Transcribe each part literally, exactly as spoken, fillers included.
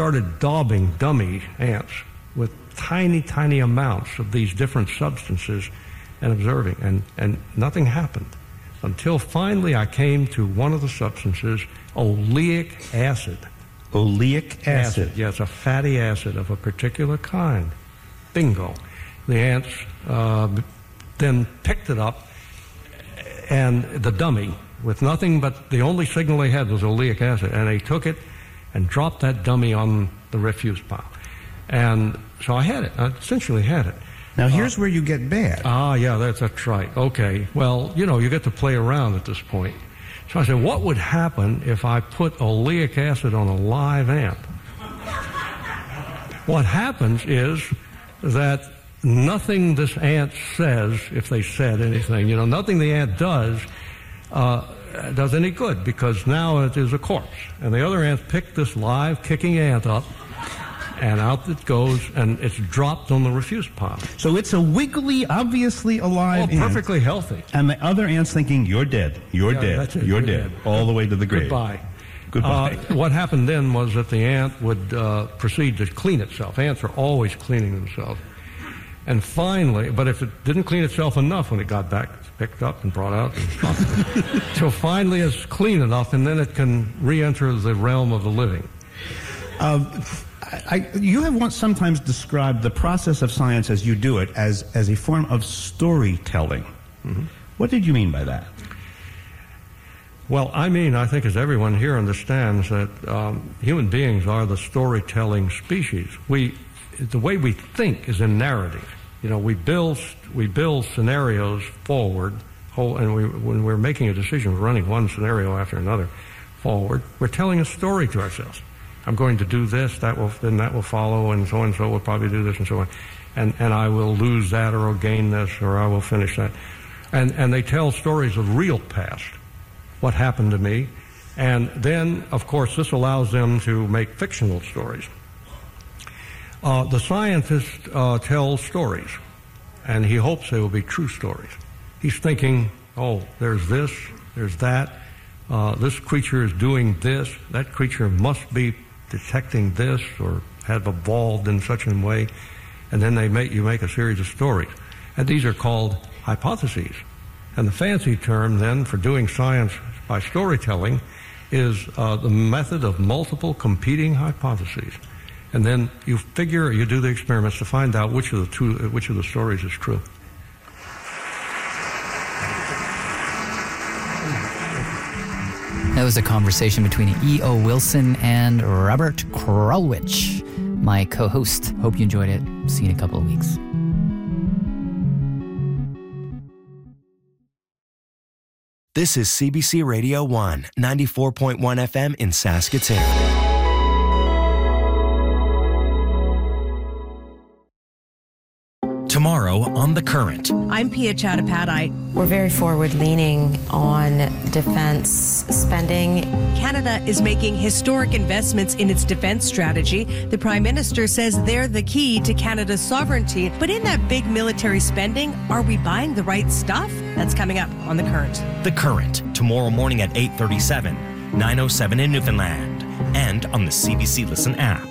started daubing dummy ants with tiny, tiny amounts of these different substances and observing, and, and nothing happened until finally I came to one of the substances, oleic acid. Oleic acid? acid. Yes, a fatty acid of a particular kind. Bingo. The ants uh, then picked it up, and the dummy, with nothing but the only signal they had was oleic acid, and they took it and dropped that dummy on the refuse pile. And so I had it. I essentially had it. Now, here's uh, where you get bad. Ah, yeah, that's, that's right. Okay. Well, you know, you get to play around at this point. So I said, what would happen if I put oleic acid on a live ant? What happens is that nothing this ant says, if they said anything, you know, nothing the ant does, uh, does any good, because now it is a corpse. And the other ants pick this live, kicking ant up, and out it goes, and it's dropped on the refuse pile. So it's a wiggly, obviously alive oh, ant. perfectly healthy. And the other ant's thinking, you're dead, you're Yeah, dead, that's it, you're, you're dead, dead. all the way to the grave. Goodbye. Goodbye. Uh, what happened then was that the ant would uh, proceed to clean itself. Ants are always cleaning themselves. And finally, but if it didn't clean itself enough when it got back, it's picked up and brought out. And so finally it's clean enough, and then it can re-enter the realm of the living. Uh, I, you have once sometimes described the process of science as you do it as, as a form of storytelling. Mm-hmm. What did you mean by that? Well, I mean, I think as everyone here understands, that um, human beings are the storytelling species. We, the way we think is in narrative. You know, we build we build scenarios forward, whole, and we, when we're making a decision, we're running one scenario after another forward. We're telling a story to ourselves. I'm going to do this, that will, then that will follow, and so and so will probably do this, and so on, and and I will lose that, or I'll gain this, or I will finish that, and and they tell stories of real past, what happened to me, and then of course this allows them to make fictional stories. Uh, the scientist uh, tells stories, and he hopes they will be true stories. He's thinking, oh, there's this, there's that, uh, this creature is doing this, that creature must be detecting this or have evolved in such a way, and then they make you make a series of stories. And these are called hypotheses. And the fancy term then for doing science by storytelling is uh, the method of multiple competing hypotheses. And then you figure, you do the experiments to find out which of the two, which of the stories is true. That was a conversation between E O. Wilson and Robert Krulwich, my co-host. Hope you enjoyed it. See you in a couple of weeks. This is C B C Radio one, ninety-four point one F M in Saskatoon. Tomorrow on The Current. I'm Pia Chattopadhyay. We're very forward-leaning on defense spending. Canada is making historic investments in its defense strategy. The Prime Minister says they're the key to Canada's sovereignty. But in that big military spending, are we buying the right stuff? That's coming up on The Current. The Current, tomorrow morning at eight thirty-seven, nine oh seven in Newfoundland, and on the C B C Listen app.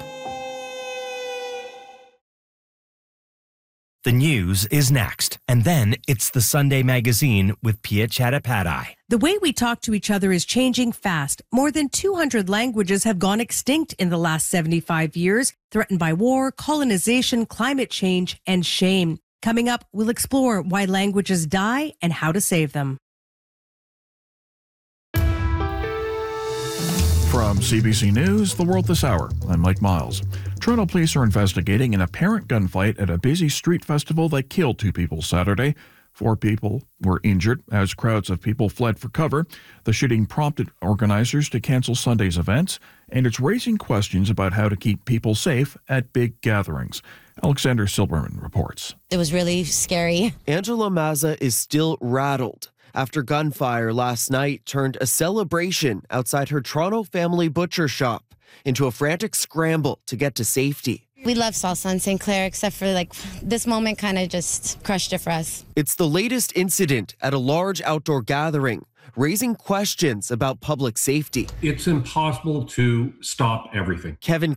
The news is next, and then it's the Sunday Magazine with Pia Chattopadhyay. The way we talk to each other is changing fast. More than two hundred languages have gone extinct in the last seventy-five years, threatened by war, colonization, climate change, and shame. Coming up, we'll explore why languages die and how to save them. From C B C News, The World This Hour, I'm Mike Miles. Toronto police are investigating an apparent gunfight at a busy street festival that killed two people Saturday. Four people were injured as crowds of people fled for cover. The shooting prompted organizers to cancel Sunday's events, and it's raising questions about how to keep people safe at big gatherings. Alexander Silberman reports. It was really scary. Angela Mazza is still rattled after gunfire last night turned a celebration outside her Toronto family butcher shop into a frantic scramble to get to safety. We love salsa in Saint Clair, except for like this moment kind of just crushed it for us. It's the latest incident at a large outdoor gathering, raising questions about public safety. It's impossible to stop everything. Kevin